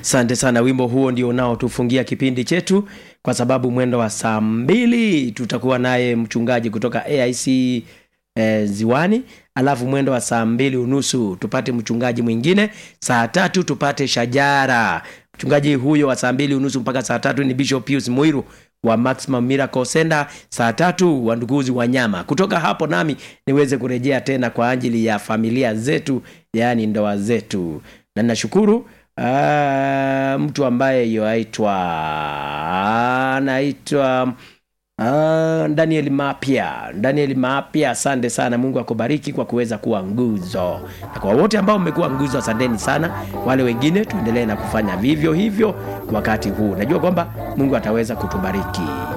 Asante sana, wimbo huo ndio nao tufungia kipindi chetu, kwa sababu mwendo wa saa 2 tutakuwa naye mchungaji kutoka AIC Ziwani, alafu mwendo wa saa 2:30 tupate mchungaji mwingine, saa 3 tupate shajara. Mchungaji huyo wa saa 2:30 mpaka saa 3 ni Bishop Pius Muiru wa Maximum Miracle Center, saa 3 wa Nduguzi Wanyama. Kutoka hapo nami niweze kurejea tena kwa ajili ya familia zetu, yani ndoa zetu. Na ninashukuru mtu ambaye anaitwa Daniel Mapia, asante sana, Mungu akubariki kwa kuweza kuwa nguzo. Na kwa wote ambao mmekuwa nguzo, asanteni sana. Wale wengine tuendelee na kufanya vivyo hivyo wakati huu. Najua kwamba Mungu ataweza kutubariki.